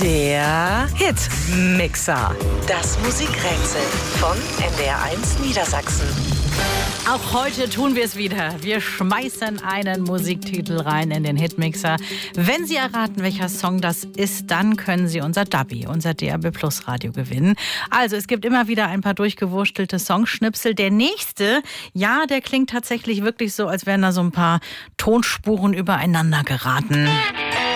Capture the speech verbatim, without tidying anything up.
Der Hitmixer. Das Musikrätsel von N D R eins Niedersachsen. Auch heute tun wir es wieder. Wir schmeißen einen Musiktitel rein in den Hitmixer. Wenn Sie erraten, welcher Song das ist, dann können Sie unser Dubby, unser D A B Plus Radio gewinnen. Also es gibt immer wieder ein paar durchgewurstelte Songschnipsel. Der nächste, ja, der klingt tatsächlich wirklich so, als wären da so ein paar Tonspuren übereinander geraten.